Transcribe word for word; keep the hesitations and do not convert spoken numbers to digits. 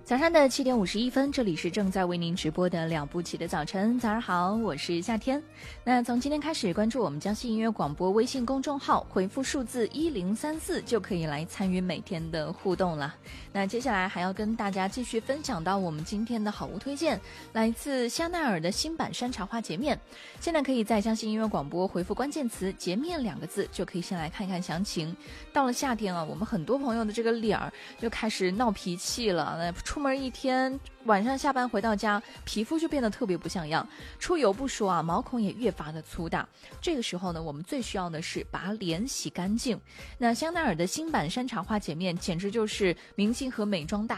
早上的七点五十一分，这里是正在为您直播的两部起的早晨。早上好，我是夏天。那从今天开始，关注我们江西音乐广播微信公众号，回复数字一零三四就可以来参与每天的互动了。那接下来还要跟大家继续分享到我们今天的好物推荐，来自香奈儿的新版山茶花洁面。现在可以在江西音乐广播回复关键词洁面两个字，就可以先来看看详情。到了夏天啊，我们很多朋友的这个脸儿就开始闹脾气了，那出门一天，晚上下班回到家，皮肤就变得特别不像样，出油不说啊，毛孔也越发的粗大。这个时候呢，我们最需要的是把脸洗干净。那香奈儿的新版山茶花洁面简直就是明星和美妆大